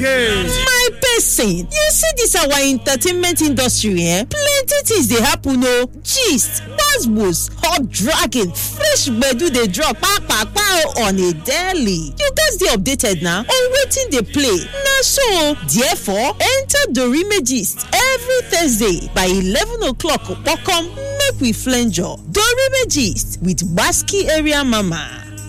My person, you see this our entertainment industry, plenty things dey happen o. Gist, buzz, hot dragging, fresh gbedu dey drop on a daily. You guys dey updated now on wetin dey play. Na so, therefore, enter Dorime Gist every Thursday by 11 o'clock. Make we flenjo. Dorime Gist with Basky Area Mama.